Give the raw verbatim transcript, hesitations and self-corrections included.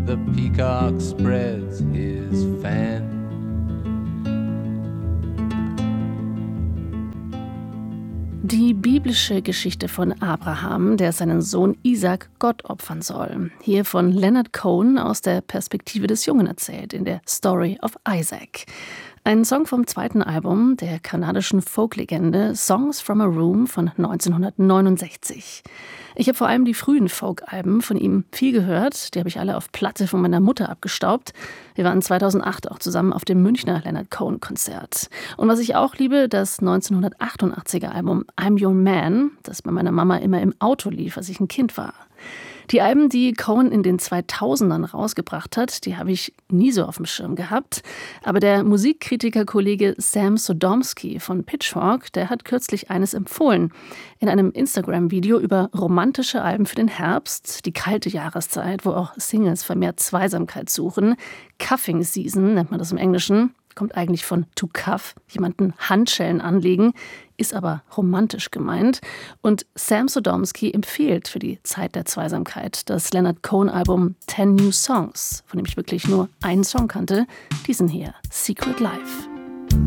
the peacock spreads his fan. Die biblische Geschichte von Abraham, der seinen Sohn Isaac Gott opfern soll. Hier von Leonard Cohen aus der Perspektive des Jungen erzählt, in der Story of Isaac. Ein Song vom zweiten Album der kanadischen Folklegende Songs from a Room von neunzehnhundertneunundsechzig. Ich habe vor allem die frühen Folk-Alben von ihm viel gehört. Die habe ich alle auf Platte von meiner Mutter abgestaubt. Wir waren zweitausendacht auch zusammen auf dem Münchner Leonard Cohen-Konzert. Und was ich auch liebe, das neunzehnhundertachtundachtziger Album I'm Your Man, das bei meiner Mama immer im Auto lief, als ich ein Kind war. Die Alben, die Cohen in den zweitausendern rausgebracht hat, die habe ich nie so auf dem Schirm gehabt. Aber der Musikkritiker-Kollege Sam Sodomsky von Pitchfork, der hat kürzlich eines empfohlen. In einem Instagram-Video über romantische Alben für den Herbst, die kalte Jahreszeit, wo auch Singles vermehrt Zweisamkeit suchen. Cuffing Season nennt man das im Englischen. Kommt eigentlich von to cuff, jemanden Handschellen anlegen, ist aber romantisch gemeint. Und Sam Sodomsky empfiehlt für die Zeit der Zweisamkeit das Leonard Cohen-Album Ten New Songs, von dem ich wirklich nur einen Song kannte, diesen hier, Secret Life.